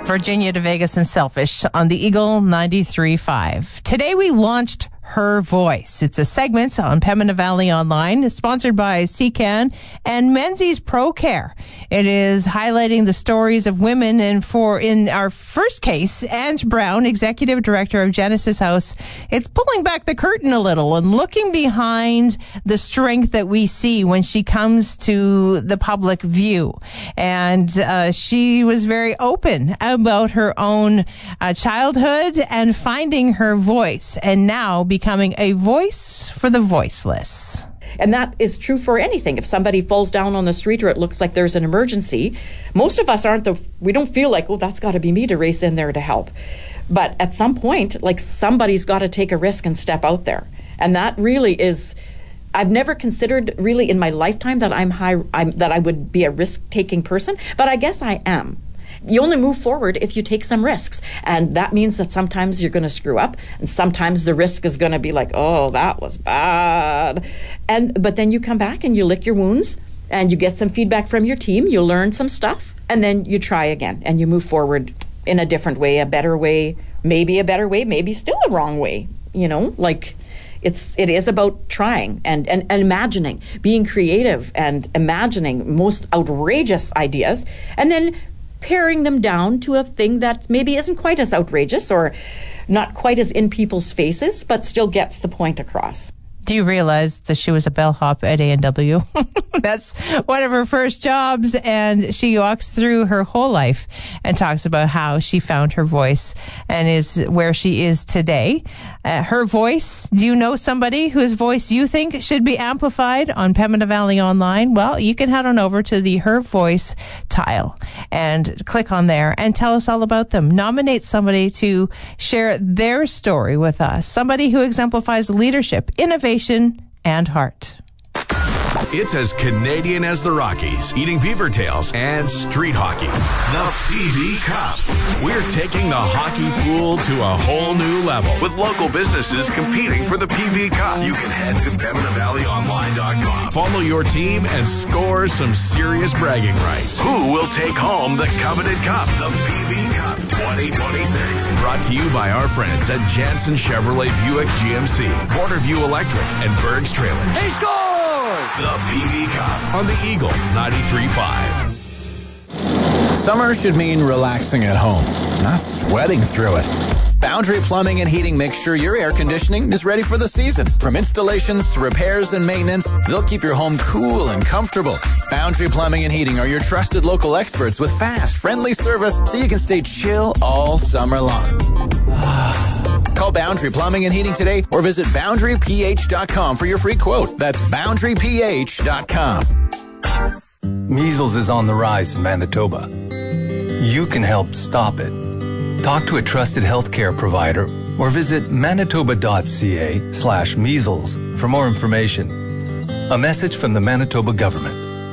Virginia de Vegas and Selfish on the Eagle 93.5. Today we launched Her Voice. It's a segment on Pembina Valley Online, sponsored by CCAN and Menzies Pro Care. It is highlighting the stories of women, and in our first case, Ange Brown, Executive Director of Genesis House, it's pulling back the curtain a little and looking behind the strength that we see when she comes to the public view. And she was very open about her own childhood and finding her voice, and now becoming a voice for the voiceless. And that is true for anything. If somebody falls down on the street or it looks like there's an emergency, most of us we don't feel like, oh, that's got to be me to race in there to help. But at some point, like, somebody's got to take a risk and step out there. And that really is, I've never considered really in my lifetime that that I would be a risk-taking person, but I guess I am. You only move forward if you take some risks. And that means that sometimes you're going to screw up, and sometimes the risk is going to be like, oh, that was bad. But then you come back and you lick your wounds and you get some feedback from your team, you learn some stuff, and then you try again and you move forward in a different way, a better way, maybe still a wrong way, like it is about trying and imagining, being creative and imagining most outrageous ideas, and then paring them down to a thing that maybe isn't quite as outrageous or not quite as in people's faces, but still gets the point across. Do you realize that she was a bellhop at A&W? That's one of her first jobs, and she walks through her whole life and talks about how she found her voice and is where she is today. Her voice, do you know somebody whose voice you think should be amplified on Pembina Valley Online? Well, you can head on over to the Her Voice tile and click on there and tell us all about them. Nominate somebody to share their story with us, somebody who exemplifies leadership, innovation, and heart. It's as Canadian as the Rockies, eating beaver tails, and street hockey. The PV Cup. We're taking the hockey pool to a whole new level with local businesses competing for the PV Cup. You can head to PembinaValleyOnline.com. Follow your team and score some serious bragging rights. Who will take home the coveted cup? The PV Cup 2026. Brought to you by our friends at Jansen Chevrolet Buick GMC, Borderview Electric, and Berg's Trailers. He scores! The PV Cup on the Eagle 93.5. Summer should mean relaxing at home, not sweating through it. Boundary Plumbing and Heating makes sure your air conditioning is ready for the season. From installations to repairs and maintenance, they'll keep your home cool and comfortable. Boundary Plumbing and Heating are your trusted local experts with fast, friendly service so you can stay chill all summer long. Call Boundary Plumbing and Heating today or visit BoundaryPH.com for your free quote. That's BoundaryPH.com. Measles is on the rise in Manitoba. You can help stop it. Talk to a trusted healthcare provider or visit manitoba.ca/measles for more information. A message from the Manitoba government.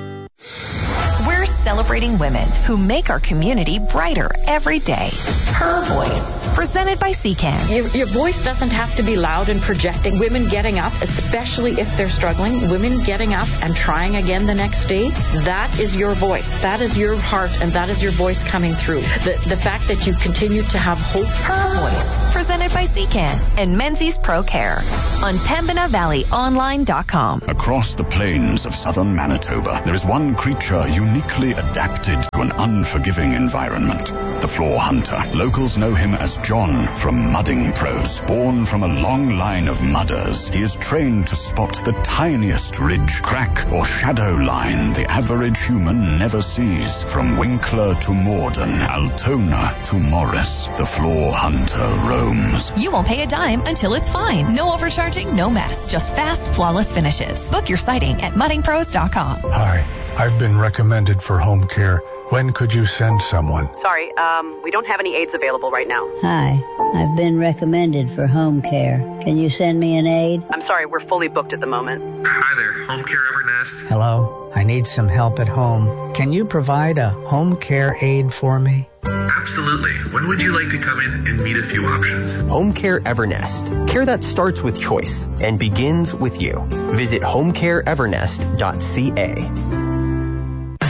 We're celebrating women who make our community brighter every day. Her Voice, presented by CCAN. Your voice doesn't have to be loud and projecting. Women getting up, especially if they're struggling, women getting up and trying again the next day, that is your voice. That is your heart, and that is your voice coming through. The fact that you continue to have hope. Her Voice, presented by CCAN and Menzies Pro Care on PembinaValleyOnline.com. Across the plains of southern Manitoba, there is one creature uniquely adapted to an unforgiving environment. The floor hunter. Locals know him as John from Mudding Pros. Born from a long line of mudders, he is trained to spot the tiniest ridge, crack, or shadow line the average human never sees. From Winkler to Morden, Altona to Morris, the floor hunter roams. You won't pay a dime until it's fine. No overcharging, no mess. Just fast, flawless finishes. Book your sighting at muddingpros.com. Hi, I've been recommended for home care. When could you send someone? Sorry, we don't have any aides available right now. Hi, I've been recommended for home care. Can you send me an aide? I'm sorry, we're fully booked at the moment. Hi there, Home Care Evernest. Hello, I need some help at home. Can you provide a home care aide for me? Absolutely. When would you like to come in and meet a few options? Home Care Evernest. Care that starts with choice and begins with you. Visit homecareevernest.ca.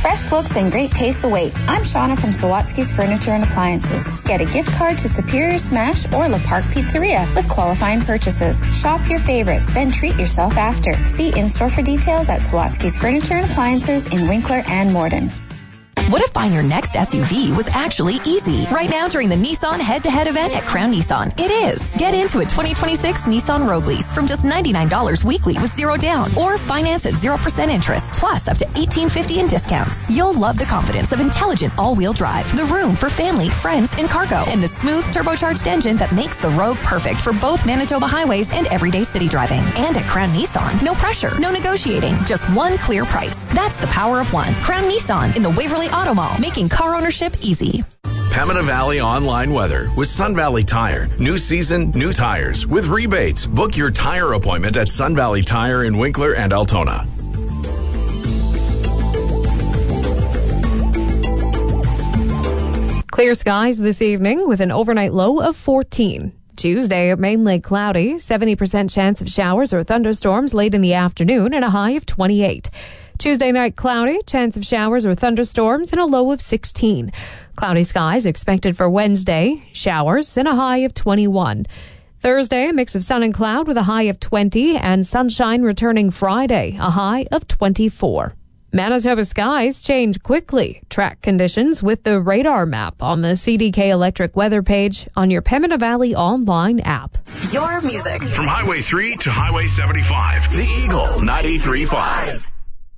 Fresh looks and great tastes await. I'm Shauna from Sawatsky's Furniture and Appliances. Get a gift card to Superior Smash or Le Parc Pizzeria with qualifying purchases. Shop your favorites, then treat yourself after. See in-store for details at Sawatsky's Furniture and Appliances in Winkler and Morden. What if buying your next SUV was actually easy? Right now during the Nissan Head-to-Head event at Crown Nissan, it is. Get into a 2026 Nissan Rogue lease from just $99 weekly with zero down, or finance at 0% interest, plus up to $1,850 in discounts. You'll love the confidence of intelligent all-wheel drive, the room for family, friends, and cargo, and the smooth turbocharged engine that makes the Rogue perfect for both Manitoba highways and everyday city driving. And at Crown Nissan, no pressure, no negotiating, just one clear price. That's the power of one. Crown Nissan in the Waverly Auto Mall, making car ownership easy. Pembina Valley online weather with Sun Valley Tire. New season, new tires with rebates. Book your tire appointment at Sun Valley Tire in Winkler and Altona. Clear skies this evening with an overnight low of 14. Tuesday, mainly cloudy, 70% chance of showers or thunderstorms late in the afternoon and a high of 28. Tuesday night cloudy, chance of showers or thunderstorms and a low of 16. Cloudy skies expected for Wednesday, showers and a high of 21. Thursday, a mix of sun and cloud with a high of 20 and sunshine returning Friday, a high of 24. Manitoba skies change quickly. Track conditions with the radar map on the CDK Electric weather page on your Pembina Valley online app. Your music. From Highway 3 to Highway 75, the Eagle 93.5.